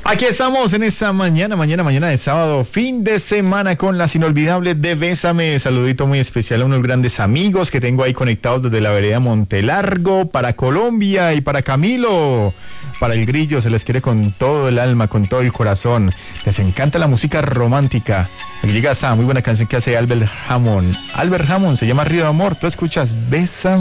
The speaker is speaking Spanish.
Aquí estamos en esta mañana de sábado, fin de semana con las inolvidables de Bésame. Saludito muy especial a unos grandes amigos que tengo ahí conectados desde la vereda Montelargo, para Colombia y para Camilo, para el Grillo, se les quiere con todo el alma, con todo el corazón. Les encanta la música romántica. Aquí llega esta muy buena canción que hace Albert Hammond. Albert Hammond se llama Río de Amor. Tú escuchas Bésame.